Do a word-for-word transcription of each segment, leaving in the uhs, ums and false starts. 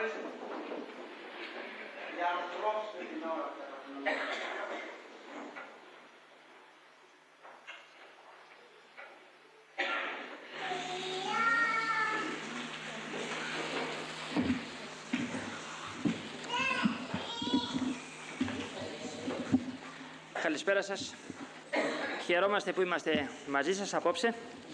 Καλησπέρα σας. Χαιρόμαστε που είμαστε μαζί σας απόψε.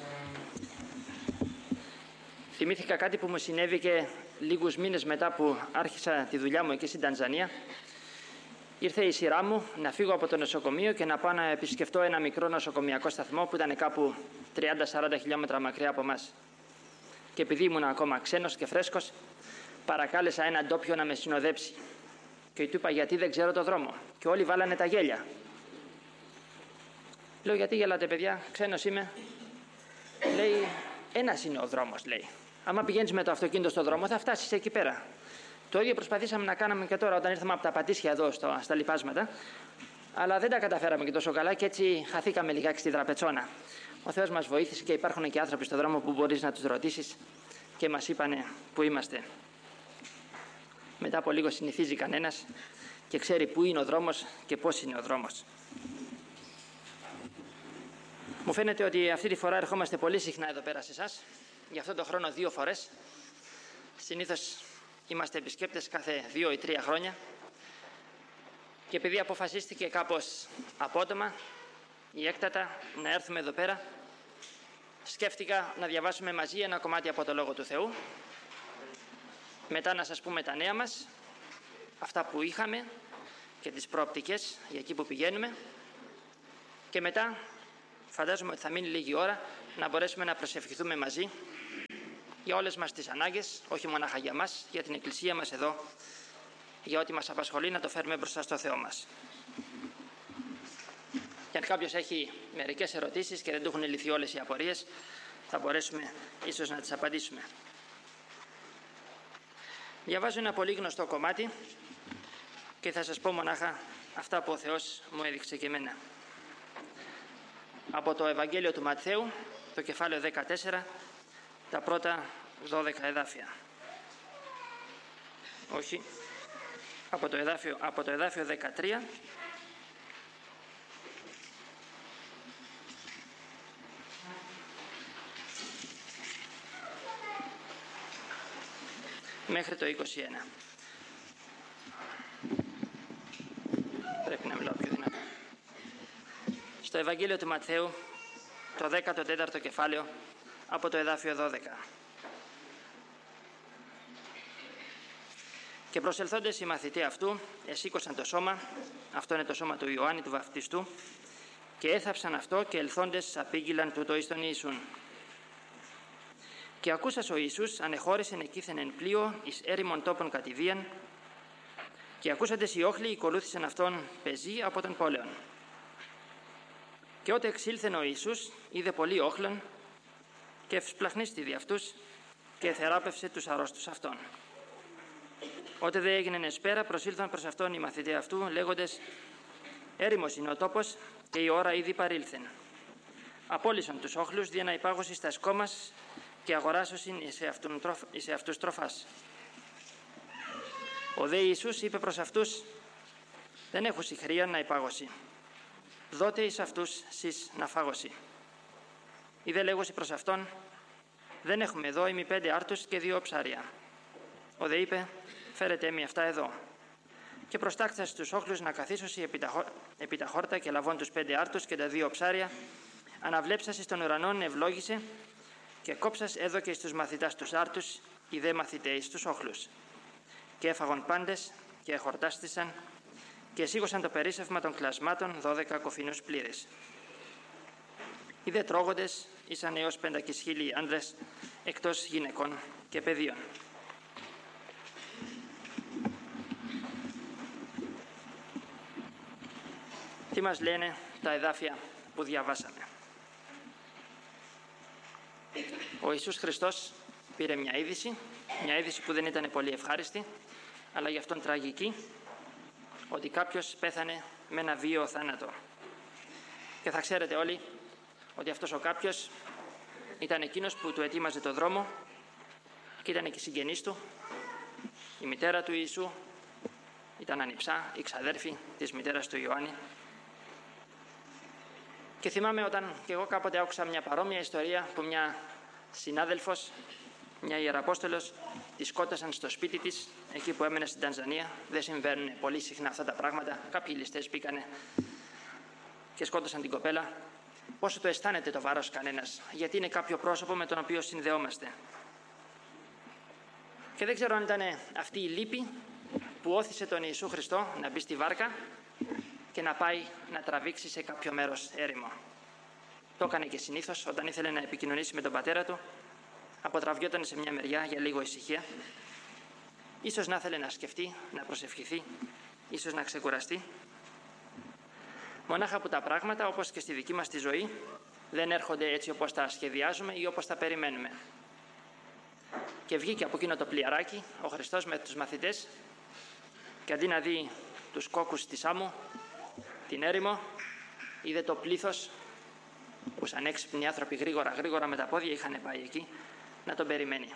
Θυμήθηκα κάτι που μου συνέβη και λίγους μήνες μετά που άρχισα τη δουλειά μου εκεί στην Τανζανία. Ήρθε η σειρά μου να φύγω από το νοσοκομείο και να πάω να επισκεφτώ ένα μικρό νοσοκομιακό σταθμό που ήταν κάπου τριάντα με σαράντα χιλιόμετρα μακριά από μας. Και επειδή ήμουν ακόμα ξένος και φρέσκος, παρακάλεσα έναν ντόπιο να με συνοδέψει. Και του είπα γιατί δεν ξέρω το δρόμο. Και όλοι βάλανε τα γέλια. Λέω γιατί γελάτε παιδιά, ξένος είμαι. Λέει ένας είναι ο δρόμος, λέει. Άμα πηγαίνεις με το αυτοκίνητο στον δρόμο θα φτάσεις εκεί πέρα. Το ίδιο προσπαθήσαμε να κάνουμε και τώρα όταν ήρθαμε από τα Πατήσια εδώ στο, στα λοιπάσματα. Αλλά δεν τα καταφέραμε και τόσο καλά και έτσι χαθήκαμε λιγάκι στη Δραπετσόνα. Ο Θεός μας βοήθησε και υπάρχουν και άνθρωποι στον δρόμο που μπορείς να τους ρωτήσεις και μας είπανε που είμαστε. Μετά από λίγο συνηθίζει κανένας και ξέρει πού είναι ο δρόμος και πώς είναι ο δρόμος. Μου φαίνεται ότι αυτή τη φορά ερχόμαστε πολύ συχνά εδώ πέρα σε εσάς. Για αυτόν τον χρόνο δύο φορές. Συνήθως είμαστε επισκέπτες κάθε δύο ή τρία χρόνια. Και επειδή αποφασίστηκε κάπως απότομα ή έκτατα να έρθουμε εδώ πέρα, σκέφτηκα να διαβάσουμε μαζί ένα κομμάτι από το Λόγο του Θεού. Μετά να σας πούμε τα νέα μας, αυτά που είχαμε και τις προοπτικές για εκεί που πηγαίνουμε. Και μετά φαντάζομαι ότι θα μείνει λίγη ώρα να μπορέσουμε να προσευχηθούμε μαζί για όλες μας τις ανάγκες, όχι μονάχα για μας, για την Εκκλησία μας εδώ, για ό,τι μας απασχολεί να το φέρουμε μπροστά στο Θεό μας. Και αν κάποιος έχει μερικές ερωτήσεις και δεν του έχουν λυθεί όλες οι απορίες, θα μπορέσουμε ίσως να τις απαντήσουμε. Διαβάζω ένα πολύ γνωστό κομμάτι και θα σας πω μονάχα αυτά που ο Θεός μου έδειξε και εμένα. Από το Ευαγγέλιο του Ματθαίου, το κεφάλαιο δεκατέσσερα, τα πρώτα δώδεκα εδάφια. Όχι, από το εδάφιο, από το εδάφιο δεκατρία μέχρι το είκοσι ένα. Πρέπει να μιλάω πιο δυνατά. Στο Ευαγγέλιο του Ματθαίου, το δέκατο τέταρτο κεφάλαιο, από το εδάφιο δώδεκα. Και προσελθόντες οι μαθητοί αυτού, εσήκωσαν το σώμα, αυτό είναι το σώμα του Ιωάννη του Βαφτιστού, και έθαψαν αυτό και ελθόντες απήγγειλαν τούτο εις τον Ιησούν. Και ακούσας ο Ιησούς ανεχώρησεν εκείθεν εν πλοίο εις έρημον τόπον κατηδίαν, και ακούσαντες οι όχλοι οικολούθησαν αυτόν πεζοί από τον πόλεων. Και ότε εξήλθεν ο Ιησούς, είδε πολύ όχλων και ευσπλαχνίστη δι' αυτούς και εθεράπευσε τους αρρώστους αυτών. Ότε δε έγινεν εσπέρα, προσήλθαν προς αυτόν οι μαθητοί αυτού, λέγοντες «Έρημος είναι ο τόπος και η ώρα ήδη παρήλθεν. Απόλυσαν τους όχλους δια να υπάγωσι στα σκόμας και αγοράσωσιν εις εαυτούς τροφάς». Ο δε Ιησούς είπε προς αυτούς «Δεν έχουσι χρία να υπάγωσι. Δότε εις αυτούς σεις να φάγωσι». Ή δε λέγωσι προς αυτόν «Δεν έχουμε εδώ ημι πέντε άρτους και δύο ψάρια». Ο δε είπε «Φέρετε μη αυτά εδώ». Και προστάκτας τους όχλους να καθίσωσι επί τα, χω... επί τα χόρτα και λαβών τους πέντε άρτους και τα δύο ψάρια, αναβλέψας εις των ουρανών ευλόγησε και κόψας έδωκε εις τους μαθητάς τους άρτους, οι δε μαθηταίοι τους όχλους. Και έφαγον πάντες και εχορτάστησαν και εσήκωσαν το περίσσευμα των κλασμάτων δώδεκα κοφινούς πλήρες. Οι δε τρώγοντες ήσαν έως πεντακισχίλιοι άνδρες εκτός γυναικών και παιδίων. Τι μας λένε τα εδάφια που διαβάσαμε? Ο Ιησούς Χριστός πήρε μια είδηση, μια είδηση που δεν ήταν πολύ ευχάριστη, αλλά γι' αυτόν τραγική, ότι κάποιος πέθανε με ένα βίαιο θάνατο. Και θα ξέρετε όλοι ότι αυτός ο κάποιος ήταν εκείνος που του ετοίμαζε το δρόμο και ήταν και οι συγγενείς του, η μητέρα του Ιησού ήταν ανιψά, η ξαδέρφη της μητέρας του Ιωάννη. Και θυμάμαι όταν και εγώ κάποτε άκουσα μια παρόμοια ιστορία που μια συνάδελφος, μια ιεραπόστολος, τη σκότωσαν στο σπίτι της, εκεί που έμενε στην Τανζανία. Δεν συμβαίνουν πολύ συχνά αυτά τα πράγματα. Κάποιοι ληστές μπήκανε και σκότωσαν την κοπέλα. Πόσο το αισθάνεται το βάρος κανένας, γιατί είναι κάποιο πρόσωπο με τον οποίο συνδεόμαστε. Και δεν ξέρω αν ήταν αυτή η λύπη που όθησε τον Ιησού Χριστό να μπει στη βάρκα και να πάει να τραβήξει σε κάποιο μέρος έρημο. Το έκανε και συνήθως όταν ήθελε να επικοινωνήσει με τον πατέρα του. Αποτραβιόταν σε μια μεριά για λίγο ησυχία. Ίσως να ήθελε να σκεφτεί, να προσευχηθεί, ίσως να ξεκουραστεί. Μονάχα που τα πράγματα, όπως και στη δική μας τη ζωή, δεν έρχονται έτσι όπως τα σχεδιάζουμε ή όπως τα περιμένουμε. Και βγήκε από εκείνο το πλοιαράκι ο Χριστός με τους μαθητές και αντί να δει τους κόκκους της άμμου, την έρημο, είδε το πλήθος που σαν έξυπνοι άνθρωποι γρήγορα γρήγορα με τα πόδια είχαν πάει εκεί να τον περιμένει.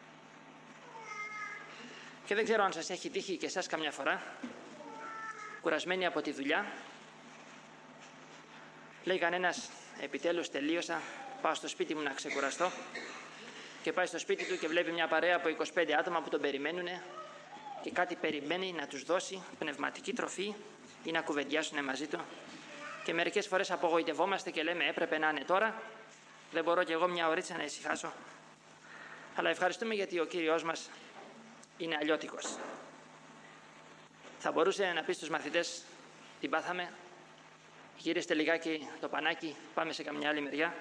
Και δεν ξέρω αν σας έχει τύχει και εσάς καμιά φορά, κουρασμένοι από τη δουλειά, λέει κανένας, επιτέλους τελείωσα, πάω στο σπίτι μου να ξεκουραστώ, και πάει στο σπίτι του και βλέπει μια παρέα από είκοσι πέντε άτομα που τον περιμένουν και κάτι περιμένει να τους δώσει πνευματική τροφή ή να κουβεντιάσουν μαζί του. Και μερικές φορές απογοητευόμαστε και λέμε έπρεπε να είναι τώρα, δεν μπορώ κι εγώ μια ωρίτσα να ησυχάσω. Αλλά ευχαριστούμε γιατί ο Κύριος μας είναι αλλιώτικος. Θα μπορούσε να πει στους μαθητές, την πάθαμε, γύριστε λιγάκι το πανάκι, πάμε σε καμιά άλλη μεριά.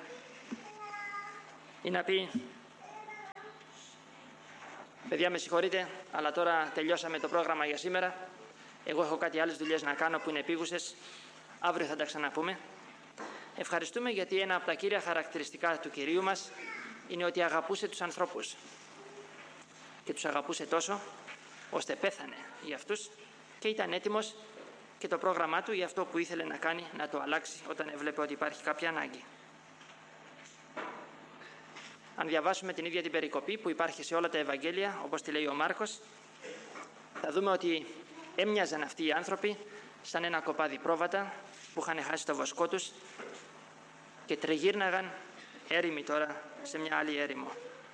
Ή να πει, παιδιά με συγχωρείτε, αλλά τώρα τελειώσαμε το πρόγραμμα για σήμερα. Εγώ έχω κάτι άλλες δουλειές να κάνω που είναι επίγουσες. Αύριο θα τα ξαναπούμε. Ευχαριστούμε γιατί ένα από τα κύρια χαρακτηριστικά του Κυρίου μας είναι ότι αγαπούσε τους ανθρώπους. Και τους αγαπούσε τόσο, ώστε πέθανε για αυτούς και ήταν έτοιμος και το πρόγραμμά του για αυτό που ήθελε να κάνει να το αλλάξει όταν έβλεπε ότι υπάρχει κάποια ανάγκη. Αν διαβάσουμε την ίδια την περικοπή που υπάρχει σε όλα τα Ευαγγέλια, όπως τη λέει ο Μάρκος, θα δούμε ότι έμοιαζαν αυτοί οι άνθρωποι σαν ένα κοπάδι πρόβατα που είχαν χάσει το βοσκό τους και τριγύρναγαν έρημοι τώρα σε μια άλλη έρημο.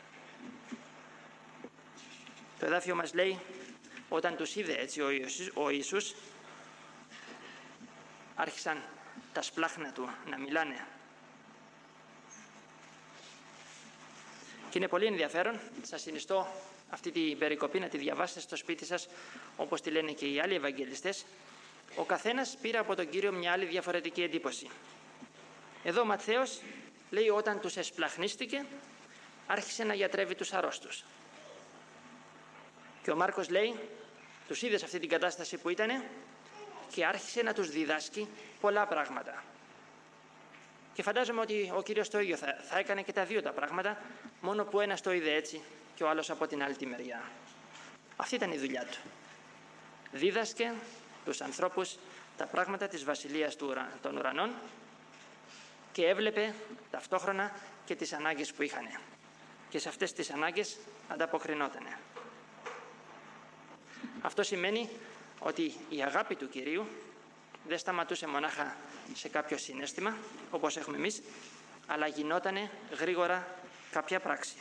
Το εδάφιο μας λέει, όταν τους είδε έτσι ο Ιησούς, ο Ιησούς άρχισαν τα σπλάχνα του να μιλάνε. Και είναι πολύ ενδιαφέρον, σας συνιστώ αυτή την περικοπή να τη διαβάσετε στο σπίτι σας, όπως τη λένε και οι άλλοι Ευαγγελιστές. Ο καθένας πήρε από τον Κύριο μια άλλη διαφορετική εντύπωση. Εδώ ο Ματθαίος λέει όταν τους εσπλαχνίστηκε, άρχισε να γιατρεύει τους αρρώστους. Και ο Μάρκος λέει, τους είδε σε αυτή την κατάσταση που ήτανε και άρχισε να τους διδάσκει πολλά πράγματα. Και φαντάζομαι ότι ο Κύριος το ίδιο θα, θα έκανε και τα δύο τα πράγματα, μόνο που ένας το είδε έτσι και ο άλλος από την άλλη τη μεριά. Αυτή ήταν η δουλειά του. Δίδασκε τους ανθρώπους τα πράγματα της Βασιλείας των Ουρανών και έβλεπε ταυτόχρονα και τις ανάγκες που είχαν. Και σε αυτές τις ανάγκες ανταποκρινότανε. Αυτό σημαίνει ότι η αγάπη του Κυρίου δεν σταματούσε μονάχα σε κάποιο συναίσθημα, όπως έχουμε εμείς, αλλά γινότανε γρήγορα κάποια πράξη.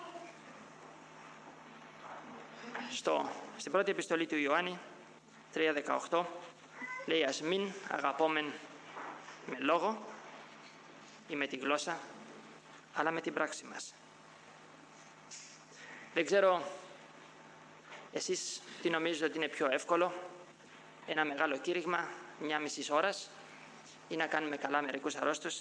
Στο, στην πρώτη επιστολή του Ιωάννη, τρία δεκαοκτώ, λέει «Ας μην αγαπόμεν με λόγο ή με τη γλώσσα, αλλά με την πράξη μας». Δεν ξέρω εσείς τι νομίζετε ότι είναι πιο εύκολο, ένα μεγάλο κήρυγμα, μια μισή ώρας, ή να κάνουμε καλά μερικούς αρρώστους.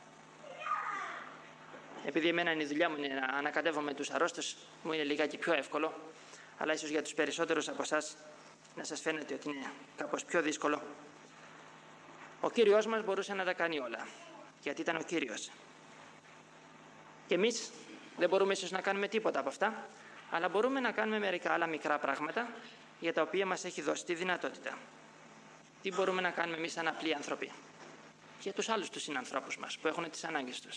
Επειδή εμένα είναι η δουλειά μου είναι να ανακατεύομαι τους αρρώστους, μου είναι λιγάκι πιο εύκολο, αλλά ίσως για τους περισσότερους από εσάς να σας φαίνεται ότι είναι κάπως πιο δύσκολο. Ο Κύριος μας μπορούσε να τα κάνει όλα, γιατί ήταν ο Κύριος. Και εμείς δεν μπορούμε ίσως να κάνουμε τίποτα από αυτά, αλλά μπορούμε να κάνουμε μερικά άλλα μικρά πράγματα για τα οποία μας έχει δώσει τη δυνατότητα. Τι μπορούμε να κάνουμε εμείς σαν απλοί άνθρωποι για τους άλλους τους συνανθρώπους μας που έχουν τις ανάγκες τους.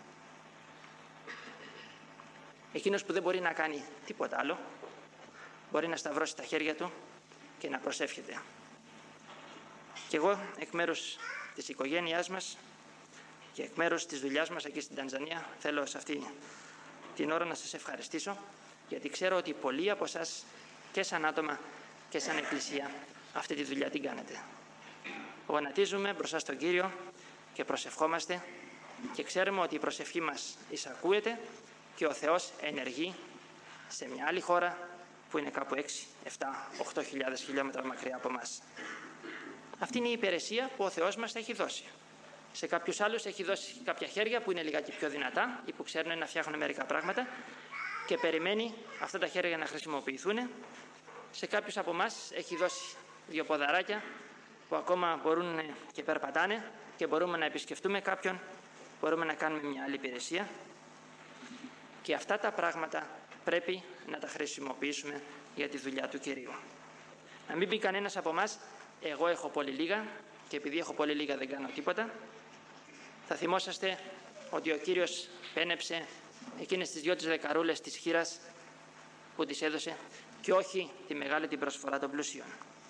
Εκείνος που δεν μπορεί να κάνει τίποτα άλλο, μπορεί να σταυρώσει τα χέρια του και να προσεύχεται. Και εγώ, εκ μέρους της οικογένειάς μας και εκ μέρους της δουλειάς μας εκεί στην Τανζανία, θέλω σε αυτή την ώρα να σας ευχαριστήσω, γιατί ξέρω ότι πολλοί από εσάς και σαν άτομα και σαν Εκκλησία αυτή τη δουλειά την κάνετε. Γονατίζουμε μπροστά στον Κύριο και προσευχόμαστε και ξέρουμε ότι η προσευχή μας εισακούεται και ο Θεός ενεργεί σε μια άλλη χώρα που είναι κάπου έξι, επτά, οκτώ χιλιάδες χιλιόμετρα μακριά από μας. Αυτή είναι η υπηρεσία που ο Θεός μας έχει δώσει. Σε κάποιους άλλους έχει δώσει κάποια χέρια που είναι λιγάκι πιο δυνατά ή που ξέρουν να φτιάχνουν μερικά πράγματα και περιμένει αυτά τα χέρια να χρησιμοποιηθούν. Σε κάποιους από εμάς έχει δώσει δύο ποδαράκια που ακόμα μπορούν και περπατάνε και μπορούμε να επισκεφτούμε κάποιον, μπορούμε να κάνουμε μια άλλη υπηρεσία. Και αυτά τα πράγματα πρέπει να τα χρησιμοποιήσουμε για τη δουλειά του Κυρίου. Να μην πει κανένας από εμάς, εγώ έχω πολύ λίγα και επειδή έχω πολύ λίγα δεν κάνω τίποτα. Θα θυμόσαστε ότι ο Κύριος πένεψε εκείνες τις δυο τις δεκαρούλες της χήρας που τις έδωσε και όχι τη μεγάλη την προσφορά των πλουσίων.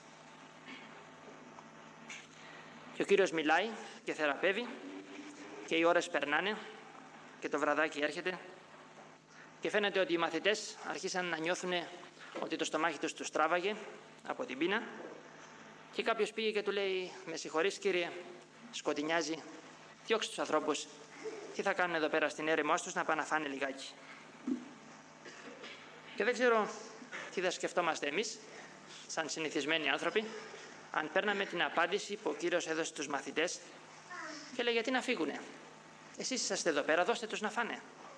Και ο Κύριος μιλάει και θεραπεύει και οι ώρες περνάνε και το βραδάκι έρχεται και φαίνεται ότι οι μαθητές αρχίσαν να νιώθουν ότι το στομάχι τους τους τράβαγε από την πείνα και κάποιος πήγε και του λέει «Με συγχωρείς κύριε, σκοτεινιάζει, διώξε τους ανθρώπους, τι θα κάνουν εδώ πέρα στην έρημός τους, να πάνε να φάνε λιγάκι». Και δεν ξέρω τι θα σκεφτόμαστε εμείς, σαν συνηθισμένοι άνθρωποι, αν παίρναμε την απάντηση που ο Κύριος έδωσε στους μαθητές και λέει «Γιατί να φύγουνε, εσείς είσαστε εδώ πέρα, δώστε τους να φάνε».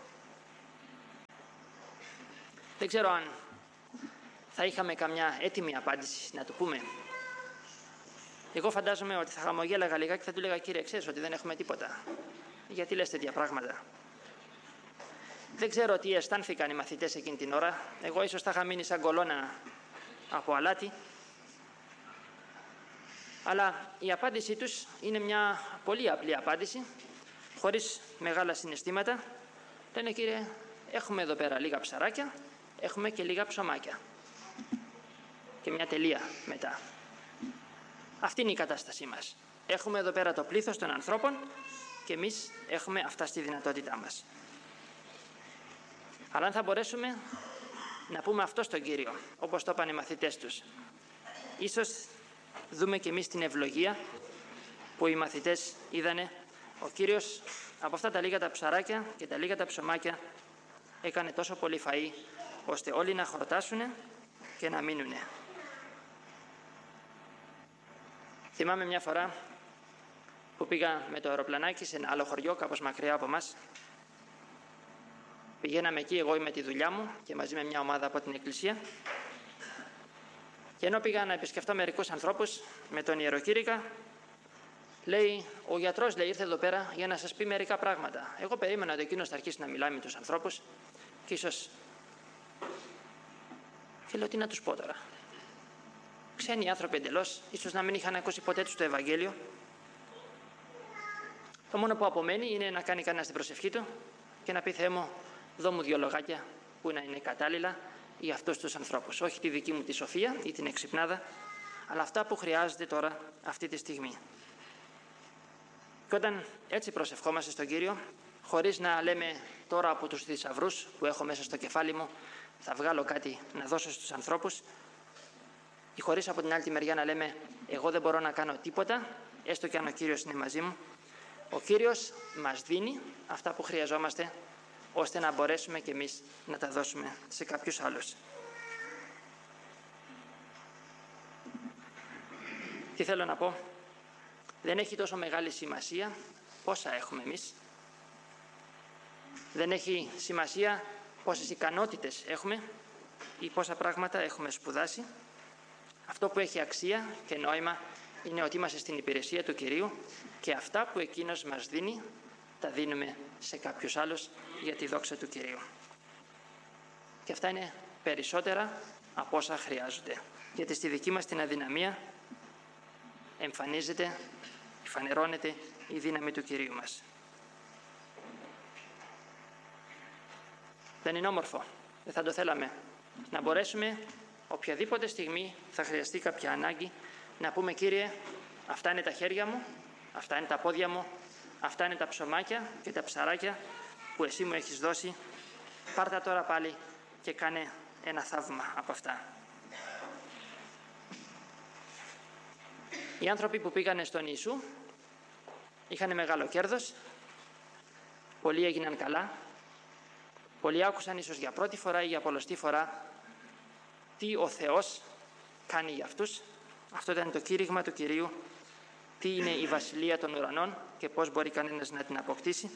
Δεν ξέρω αν θα είχαμε καμιά έτοιμη απάντηση να του πούμε. Εγώ φαντάζομαι ότι θα χαμογέλαγα λιγάκι και θα του λέγα «Κύριε, ξέρεις ότι δεν έχουμε τίποτα. Γιατί λες τέτοια πράγματα». Δεν ξέρω τι αισθάνθηκαν οι μαθητές εκείνη την ώρα. Εγώ ίσως θα είχα μείνει σαν κολόνα από αλάτι. Αλλά η απάντησή τους είναι μια πολύ απλή απάντηση, χωρίς μεγάλα συναισθήματα. Λένε «Κύριε, έχουμε εδώ πέρα λίγα ψαράκια, έχουμε και λίγα ψωμάκια». Και μια τελεία μετά. Αυτή είναι η κατάστασή μας. Έχουμε εδώ πέρα το πλήθος των ανθρώπων και εμείς έχουμε αυτά στη δυνατότητά μας. Αλλά αν θα μπορέσουμε να πούμε αυτό στον Κύριο, όπως το είπαν οι μαθητές τους, ίσως δούμε και εμείς την ευλογία που οι μαθητές είδανε. Ο Κύριος από αυτά τα λίγα τα ψαράκια και τα λίγα τα ψωμάκια έκανε τόσο πολύ φαΐ, ώστε όλοι να χορτάσουν και να μείνουνε. Θυμάμαι μια φορά που πήγα με το αεροπλανάκι σε ένα άλλο χωριό, κάπως μακριά από μας. Πηγαίναμε εκεί εγώ με τη δουλειά μου και μαζί με μια ομάδα από την Εκκλησία. Και ενώ πήγα να επισκεφτώ μερικούς ανθρώπους με τον ιεροκήρυκα, λέει, ο γιατρός λέει, ήρθε εδώ πέρα για να σας πει μερικά πράγματα. Εγώ περίμενα ότι εκείνος θα αρχίσει να μιλάει με τους ανθρώπους και ίσως... Και λέω, τι να τους πω τώρα. Ξένοι άνθρωποι εντελώς, ίσως να μην είχαν ακούσει ποτέ τους το Ευαγγέλιο. Το μόνο που απομένει είναι να κάνει κανένα την προσευχή του και να πει, Θεέ μου, δώ μου δύο λογάκια που να είναι κατάλληλα για αυτούς τους ανθρώπους. Όχι τη δική μου τη σοφία ή την εξυπνάδα, αλλά αυτά που χρειάζεται τώρα αυτή τη στιγμή. Και όταν έτσι προσευχόμαστε στον Κύριο, χωρίς να λέμε τώρα από τους θησαυρούς που έχω μέσα στο κεφάλι μου, θα βγάλω κάτι να δώσω στους ανθρώπους, ή χωρίς από την άλλη τη μεριά να λέμε εγώ δεν μπορώ να κάνω τίποτα, έστω και αν ο Κύριος είναι μαζί μου, ο Κύριος μας δίνει αυτά που χρειαζόμαστε, ώστε να μπορέσουμε κι εμείς να τα δώσουμε σε κάποιους άλλους. Τι θέλω να πω, δεν έχει τόσο μεγάλη σημασία πόσα έχουμε εμείς, δεν έχει σημασία πόσες ικανότητες έχουμε ή πόσα πράγματα έχουμε σπουδάσει. Αυτό που έχει αξία και νόημα είναι ότι είμαστε στην υπηρεσία του Κυρίου και αυτά που Εκείνος μας δίνει τα δίνουμε σε κάποιους άλλους για τη δόξα του Κυρίου. Και αυτά είναι περισσότερα από όσα χρειάζονται. Γιατί στη δική μας την αδυναμία εμφανίζεται, φανερώνεται η δύναμη του Κυρίου μας. Δεν είναι όμορφο, δεν θα το θέλαμε, να μπορέσουμε οποιαδήποτε στιγμή θα χρειαστεί κάποια ανάγκη να πούμε «Κύριε, αυτά είναι τα χέρια μου, αυτά είναι τα πόδια μου, αυτά είναι τα ψωμάκια και τα ψαράκια που εσύ μου έχεις δώσει, πάρ' τα τώρα πάλι και κάνε ένα θαύμα από αυτά». Οι άνθρωποι που πήγανε στον Ιησού είχαν μεγάλο κέρδος, πολλοί έγιναν καλά, πολλοί άκουσαν ίσως για πρώτη φορά ή για πολλοστή φορά τι ο Θεός κάνει για αυτούς. Αυτό ήταν το κήρυγμα του Κυρίου, τι είναι η Βασιλεία των Ουρανών και πώς μπορεί κανένας να την αποκτήσει.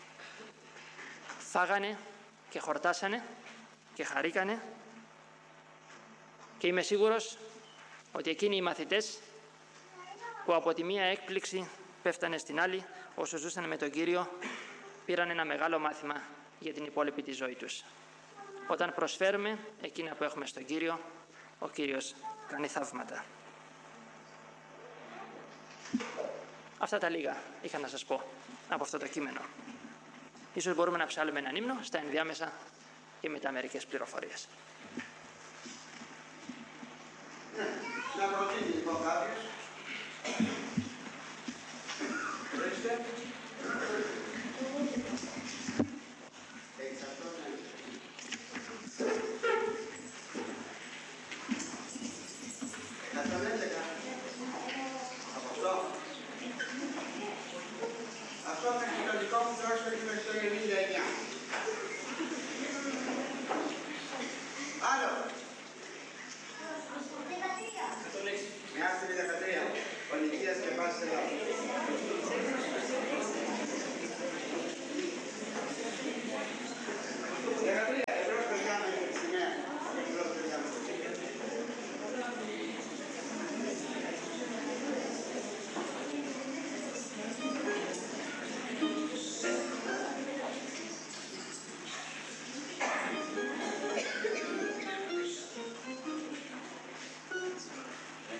Φάγανε και χορτάσανε και χαρήκανε και είμαι σίγουρος ότι εκείνοι οι μαθητές που από τη μία έκπληξη πέφτανε στην άλλη, όσο ζούσαν με τον Κύριο, πήραν ένα μεγάλο μάθημα για την υπόλοιπη τη ζωή τους. Όταν προσφέρουμε εκείνα που έχουμε στον Κύριο, ο Κύριος κάνει θαύματα. Αυτά τα λίγα είχα να σας πω από αυτό το κείμενο. Ίσως μπορούμε να ψάλουμε έναν ύμνο στα ενδιάμεσα και μετά μερικές πληροφορίες. Να προτείνει λοιπόν κάποιος. Ορίστε. Έχεις αυτό, ναι. εκατόν έντεκα. Από αυτό. Αυτό μέχρι το δικό μου πρόσωπο και μέχρι το ενενήντα εννιά. Άλλο. Με άστρη δεκατρία. Ο Νικίας και πάση Ελλάδα.